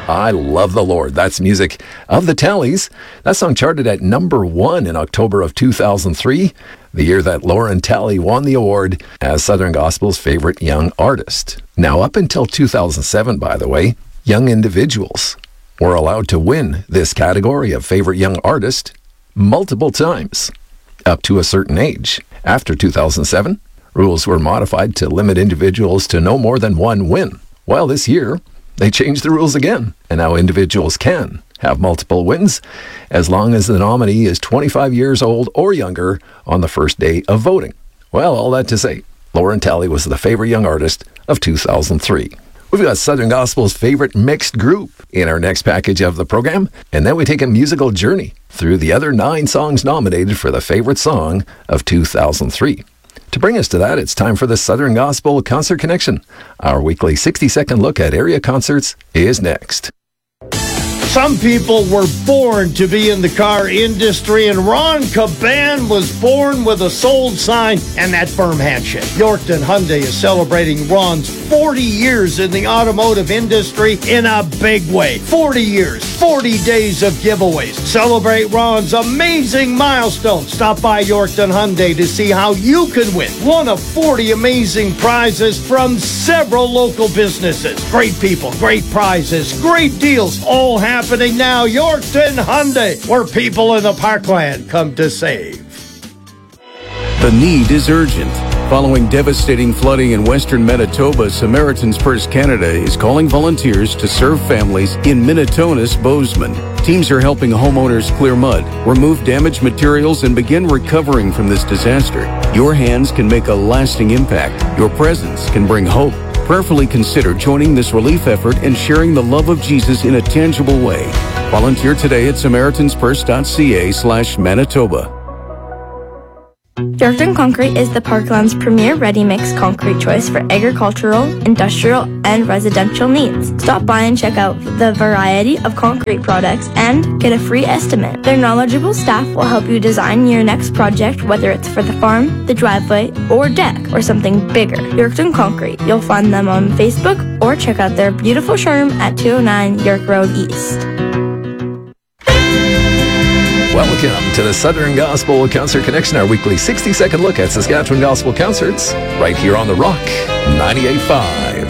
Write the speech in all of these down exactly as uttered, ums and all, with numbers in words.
I Love the Lord. That's music of the Tallies. That song charted at number one in October of two thousand three, the year that Lauren Talley won the award as Southern Gospel's favorite young artist. Now, up until two thousand seven, by the way, young individuals were allowed to win this category of favorite young artist multiple times, up to a certain age. After two thousand seven, rules were modified to limit individuals to no more than one win. Well, this year, they changed the rules again, and now individuals can have multiple wins as long as the nominee is twenty-five years old or younger on the first day of voting. Well, all that to say, Lauren Talley was the favorite young artist of two thousand three. We've got Southern Gospel's favorite mixed group in our next package of the program, and then we take a musical journey through the other nine songs nominated for the favorite song of two thousand three. To bring us to that, it's time for the Southern Gospel Concert Connection. Our weekly sixty-second look at area concerts is next. Some people were born to be in the car industry, and Ron Caban was born with a sold sign and that firm handshake. Yorkton Hyundai is celebrating Ron's forty years in the automotive industry in a big way. forty years, forty days of giveaways. Celebrate Ron's amazing milestone. Stop by Yorkton Hyundai to see how you can win one of forty amazing prizes from several local businesses. Great people, great prizes, great deals, all happening now. Yorkton Hyundai, where people in the Parkland come to save. The need is urgent. Following devastating flooding in western Manitoba, Samaritan's Purse Canada is calling volunteers to serve families in Minnetonka's Bozeman. Teams are helping homeowners clear mud, remove damaged materials, and begin recovering from this disaster. Your hands can make a lasting impact. Your presence can bring hope. Prayerfully consider joining this relief effort and sharing the love of Jesus in a tangible way. Volunteer today at SamaritansPurse.ca slash Manitoba. Yorkton Concrete is the Parkland's premier ready-mix concrete choice for agricultural, industrial, and residential needs. Stop by and check out the variety of concrete products and get a free estimate. Their knowledgeable staff will help you design your next project, whether it's for the farm, the driveway, or deck, or something bigger. Yorkton Concrete. You'll find them on Facebook or check out their beautiful showroom at two oh nine York Road East. Welcome to the Southern Gospel Concert Connection, our weekly sixty-second look at Saskatchewan Gospel Concerts, right here on The Rock ninety-eight point five.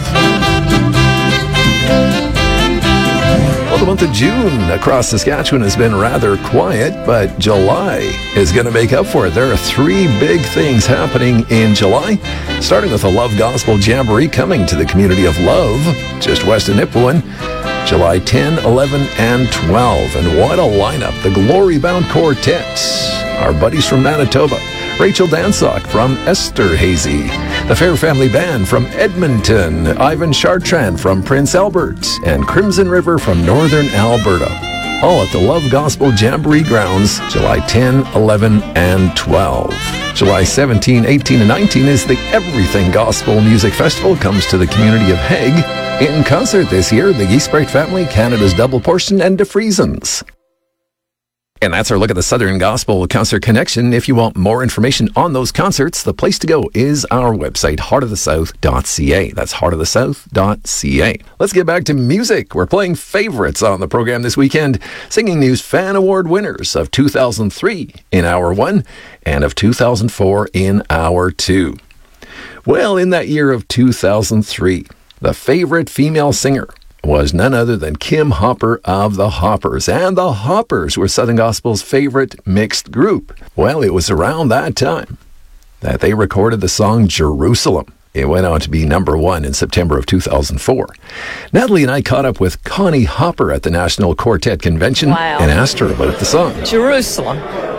Well, the month of June across Saskatchewan has been rather quiet, but July is going to make up for it. There are three big things happening in July, starting with the Love Gospel Jamboree coming to the community of Love, just west of Nipawin, July tenth, eleventh, and twelfth. And what a lineup. The Glory Bound Quartet, our buddies from Manitoba, Rachel Dansock from Esterhazy, the Fair Family Band from Edmonton, Ivan Chartrand from Prince Albert, and Crimson River from Northern Alberta. All at the Love Gospel Jamboree grounds, July tenth, eleventh, and twelfth. July seventeenth, eighteenth, and nineteenth is the Everything Gospel Music Festival. Comes to the community of Hague. In concert this year, the Giesbrecht Family, Canada's Double Portion, and De Friesens. And that's our look at the Southern Gospel Concert Connection. If you want more information on those concerts, the place to go is our website, heart of the south dot c a. That's heart of the south dot c a. Let's get back to music. We're playing favorites on the program this weekend, Singing News Fan Award winners of two thousand three in Hour one and of two thousand four in Hour two. Well, in that year of two thousand three, the favorite female singer was none other than Kim Hopper of the Hoppers. And the Hoppers were Southern Gospel's favorite mixed group. Well, it was around that time that they recorded the song Jerusalem. It went on to be number one in September of two thousand four. Natalie and I caught up with Connie Hopper at the National Quartet Convention wow. and asked her about the song. Jerusalem.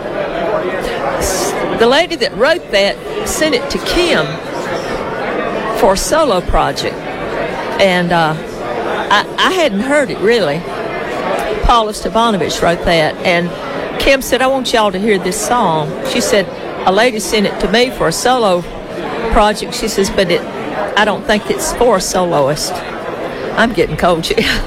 The lady that wrote that sent it to Kim for a solo project. And uh, I, I hadn't heard it, really. Paula Stavanovich wrote that. And Kim said, I want y'all to hear this song. She said, a lady sent it to me for a solo project. She says, but it, I don't think it's for a soloist. I'm getting cold.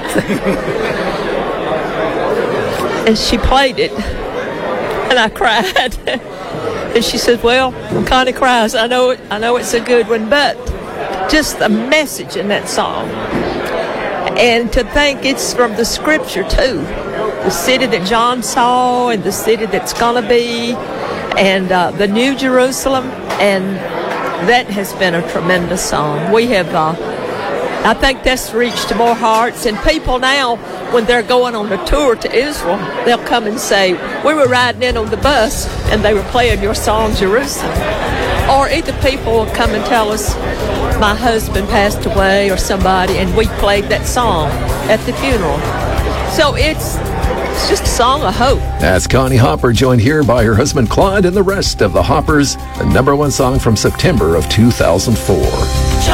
And she played it. And I cried. And she said, well, when Connie cries, I know it, I know it's a good one, but just the message in that song. And to think it's from the scripture, too. The city that John saw and the city that's going to be, and uh, the New Jerusalem. And that has been a tremendous song. We have, uh, I think that's reached more hearts. And people now, when they're going on a tour to Israel, they'll come and say, we were riding in on the bus and they were playing your song, Jerusalem. Or either people will come and tell us, my husband passed away or somebody, and we played that song at the funeral. So it's, it's just a song of hope. That's Connie Hopper, joined here by her husband Claude and the rest of the Hoppers, the number one song from September of two thousand four.